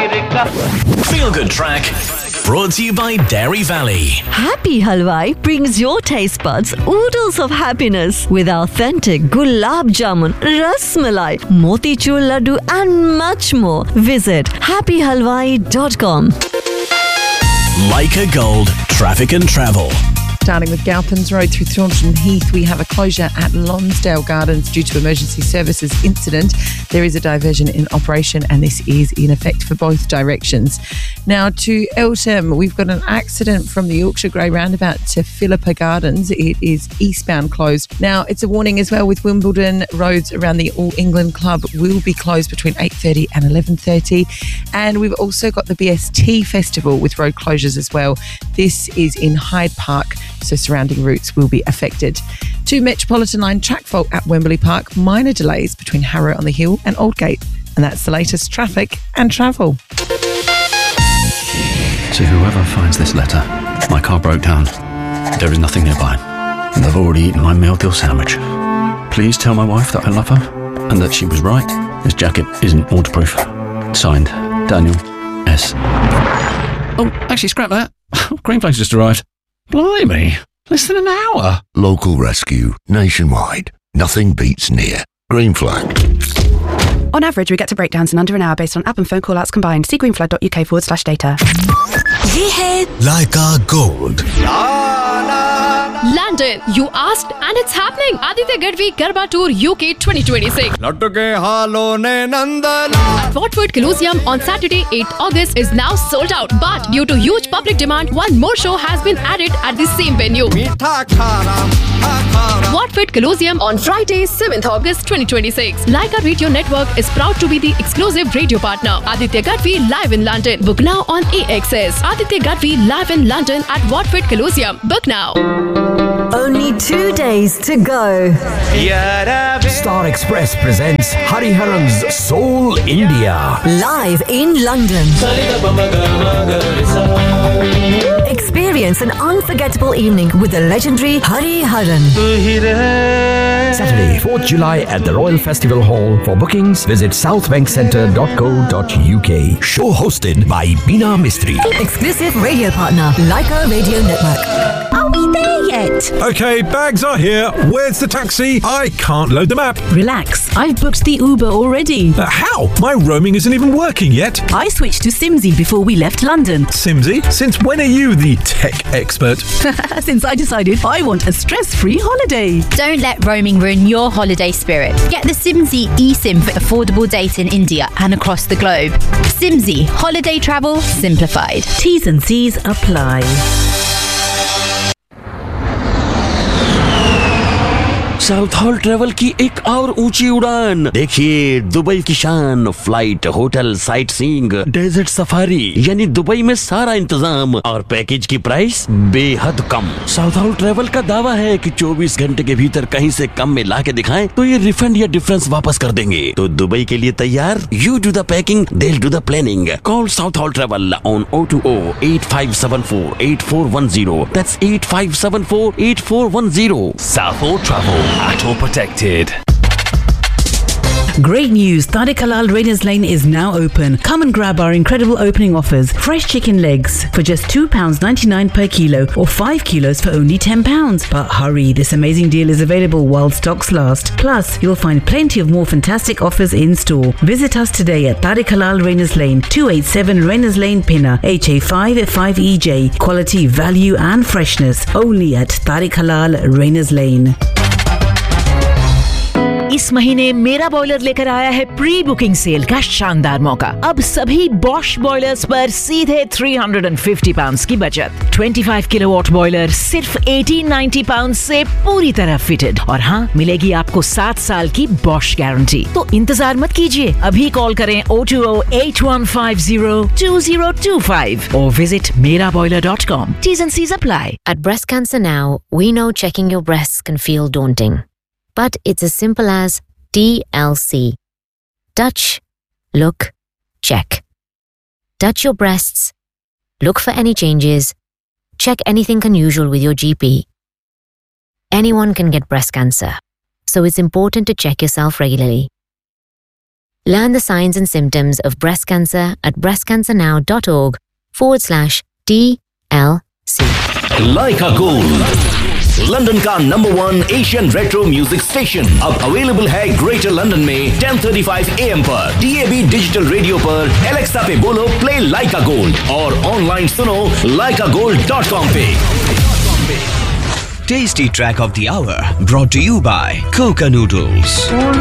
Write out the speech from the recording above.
Feel Good Track, brought to you by Dairy Valley. Happy Halwai brings your taste buds oodles of happiness with authentic gulab jamun, ras malai, motichur laddu and much more. Visit happyhalwai.com. Leica Gold, traffic and travel. Starting with Galpins Road through Thornton Heath, we have a closure at Lonsdale Gardens due to emergency services incident. There is a diversion in operation and this is in effect for both directions. Now to Eltham, we've got an accident from the Yorkshire Grey roundabout to Philippa Gardens. It is eastbound closed. Now it's a warning as well with Wimbledon. Roads around the All England Club will be closed between 8:30 and 11:30. And we've also got the BST Festival with road closures as well. This is in Hyde Park, so surrounding routes will be affected. To Metropolitan Line track fault at Wembley Park, minor delays between Harrow on the Hill and Aldgate. And that's the latest traffic and travel. To whoever finds this letter, my car broke down. There is nothing nearby, and I've already eaten my meal-deal sandwich. Please tell my wife that I love her and that she was right. This jacket isn't waterproof. Signed, Daniel S. Oh, actually, scrap that. Green Flag's just arrived. Blimey, less than an hour. Local rescue, nationwide. Nothing beats near. Green Flag. On average, we get to breakdowns in under an hour based on app and phone call-outs combined. See greenflag.uk/data. ये है Leica Gold. London, you asked, and it's happening. Aditya Gadvi Garba Tour UK 2026. At Watford Colosseum on Saturday, 8th August is now sold out. But due to huge public demand, one more show has been added at the same venue. Watford Colosseum on Friday, 7th August 2026. Leica Radio Network is proud to be the exclusive radio partner. Aditya Gadvi live in London. Book now on AXS. Aditya Gadvi live in London at Watford Colosseum. Book now. only 2 days to go. Star Express presents Hariharan's Soul India. Live in London. Experience an unforgettable evening with the legendary Hariharan. Saturday, 4th July at the Royal Festival Hall. For bookings, visit southbankcentre.co.uk. Show hosted by Beena Mistry. Exclusive radio partner, Leica Radio Network. Are we there yet? Okay, bags are here. Where's the taxi? I can't load the map. Relax, I've booked the Uber already. How? My roaming isn't even working yet. I switched to Simsy before we left London. Simsy? Since when are you the tech expert? Since I decided I want a stress-free holiday. Don't let roaming ruin your holiday spirit. Get the Simsy eSIM for affordable data in India and across the globe. Simsy, holiday travel simplified. T's and C's apply. South hall travel की एक और ऊंची उड़ान देखिए Dubai की शान flight hotel sight seeing desert safari यानी Dubai में सारा इंतजाम और पैकेज की प्राइस बेहद कम साउथ हॉल ट्रेवल का दावा है कि 24 घंटे के भीतर कहीं से कम में ला के दिखाएं तो ये रिफंड या डिफरेंस वापस कर देंगे तो दुबई के लिए तैयार you do the packing they do the planning call south hall travel on 020-8574-8410 that's 8574-8410 South Hall Travel. At all protected. Great news! Tariq Halal Raiders Lane is now open. Come and grab our incredible opening offers. Fresh chicken legs for just £2.99 per kilo or 5 kilos for only £10. But hurry, this amazing deal is available while stocks last. Plus, you'll find plenty of more fantastic offers in store. Visit us today at Tariq Halal Raiders Lane, 287 Raiders Lane, Pinner, HA5 5EJ. Quality, value and freshness only at Tariq Halal Raiders Lane. इस महीने मेरा boiler लेकर आया है pre booking cell का शानदार मौका। अब सभी बॉश बॉयलर्स पर सीधे £350 की बचत। 25 किलोवाट बॉयलर सिर्फ £1890 से पूरी तरह फिटेड और हाँ मिलेगी आपको 7 साल की बॉश गारंटी। तो इंतजार मत कीजिए, अभी कॉल करें 020-8150-2025 or visit meraboiler.com. T's and C's apply. At Breast Cancer Now, we know checking your breasts can feel daunting. But it's as simple as TLC. Touch, look, check. Touch your breasts, look for any changes, check anything unusual with your GP. Anyone can get breast cancer, so it's important to check yourself regularly. Learn the signs and symptoms of breast cancer at breastcancernow.org/TLC. Leica Gold, London का #1 Asian retro music station, अब available है greater London में 10:35 AM पर, DAB digital radio पर, Alexa पे बोलो play लाइका gold और online सुनो laikagold.com पे। Tasty track of the hour brought to you by Coca Noodles.